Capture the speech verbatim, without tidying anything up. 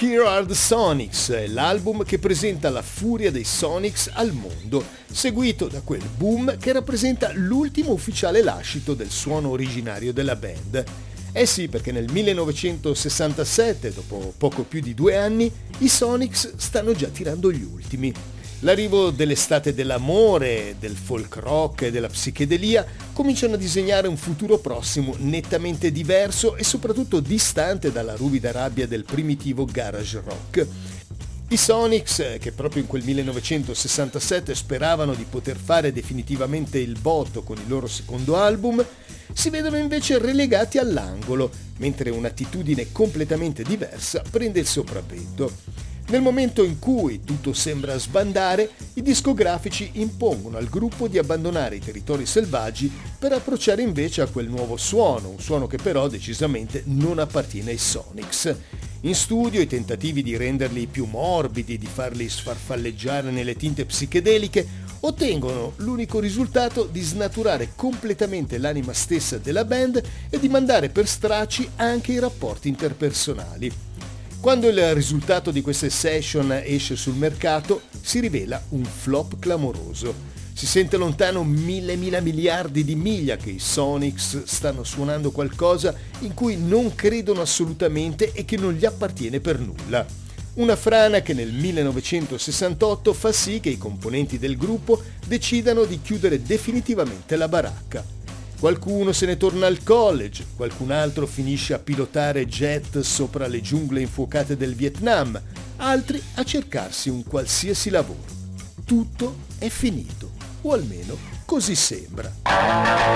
Here Are the Sonics è l'album che presenta la furia dei Sonics al mondo, seguito da quel boom che rappresenta l'ultimo ufficiale lascito del suono originario della band. Eh sì, perché nel millenovecentosessantasette, dopo poco più di due anni, i Sonics stanno già tirando gli ultimi. L'arrivo dell'estate dell'amore, del folk rock e della psichedelia cominciano a disegnare un futuro prossimo nettamente diverso e soprattutto distante dalla ruvida rabbia del primitivo garage rock. I Sonics, che proprio in quel millenovecentosessantasette speravano di poter fare definitivamente il botto con il loro secondo album, si vedono invece relegati all'angolo, mentre un'attitudine completamente diversa prende il sopravvento. Nel momento in cui tutto sembra sbandare, i discografici impongono al gruppo di abbandonare i territori selvaggi per approcciare invece a quel nuovo suono, un suono che però decisamente non appartiene ai Sonics. In studio i tentativi di renderli più morbidi, di farli sfarfalleggiare nelle tinte psichedeliche, ottengono l'unico risultato di snaturare completamente l'anima stessa della band e di mandare per stracci anche i rapporti interpersonali. Quando il risultato di queste session esce sul mercato, si rivela un flop clamoroso. Si sente lontano mille mila miliardi di miglia che i Sonics stanno suonando qualcosa in cui non credono assolutamente e che non gli appartiene per nulla. Una frana che nel millenovecentosessantotto fa sì che i componenti del gruppo decidano di chiudere definitivamente la baracca. Qualcuno se ne torna al college, qualcun altro finisce a pilotare jet sopra le giungle infuocate del Vietnam, altri a cercarsi un qualsiasi lavoro. Tutto è finito, o almeno così sembra.